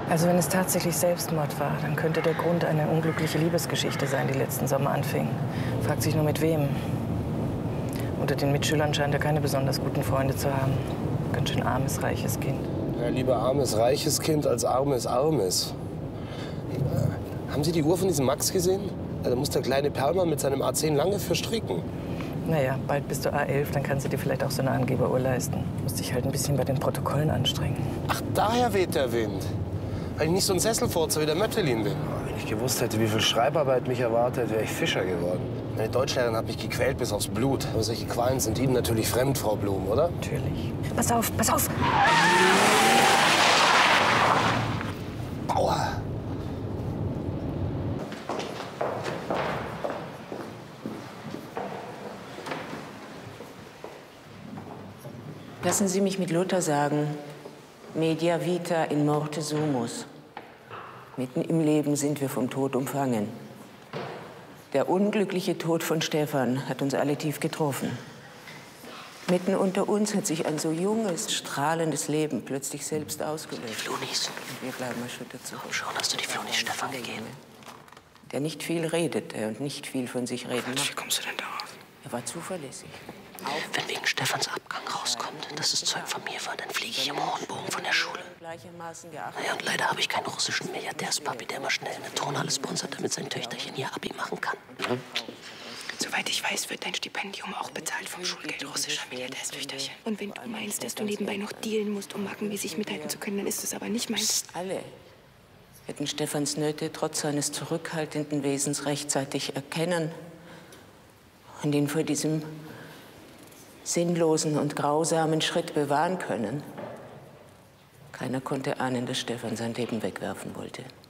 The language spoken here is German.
Also wenn es tatsächlich Selbstmord war, dann könnte der Grund eine unglückliche Liebesgeschichte sein, die letzten Sommer anfing. Fragt sich nur mit wem. Unter den Mitschülern scheint er keine besonders guten Freunde zu haben. Ganz schön armes, reiches Kind. Ja, lieber armes, reiches Kind als armes, armes. Haben Sie die Uhr von diesem Max gesehen? Ja, da muss der kleine Perlmann mit seinem A10 lange für stricken. Naja, bald bist du A11, dann kannst du dir vielleicht auch so eine Angeberuhr leisten. Musst dich halt ein bisschen bei den Protokollen anstrengen. Ach, daher weht der Wind. Weil ich nicht so ein Sesselfurzer wie der Möttelin bin. Wenn ich gewusst hätte, wie viel Schreibarbeit mich erwartet, wäre ich Fischer geworden. Meine Deutschlehrerin hat mich gequält bis aufs Blut. Aber solche Qualen sind Ihnen natürlich fremd, Frau Blum, oder? Natürlich. Pass auf, pass auf! Aua. Lassen Sie mich mit Luther sagen, media vita in morte sumus. Mitten im Leben sind wir vom Tod umfangen. Der unglückliche Tod von Stefan hat uns alle tief getroffen. Mitten unter uns hat sich ein so junges, strahlendes Leben plötzlich selbst ausgelöst. Die Flonis. Und wir bleiben erschüttert zurück. Komm schon, hast du die Flonis Stefan gegeben? Der nicht viel redete und nicht viel von sich reden Wie machte. kommst du denn darauf? Er war zuverlässig. Wenn wegen Stefans Abgang rauskommt, dass das Zeug von mir war, dann fliege ich im hohen Bogen von der Schule. Naja, und leider habe ich keinen russischen Milliardärspapi, der immer schnell eine Turnhalle sponsert, damit sein Töchterchen hier Abi machen kann. Soweit ich weiß, wird dein Stipendium auch bezahlt vom Schulgeld russischer Milliardärstöchterchen. Und wenn du meinst, dass du nebenbei noch dealen musst, um markenmäßig mithalten zu können, dann ist es aber nicht meins. Alle hätten Stefans Nöte trotz seines zurückhaltenden Wesens rechtzeitig erkennen und ihn vor diesem sinnlosen und grausamen Schritt bewahren können. Keiner konnte ahnen, dass Stefan sein Leben wegwerfen wollte.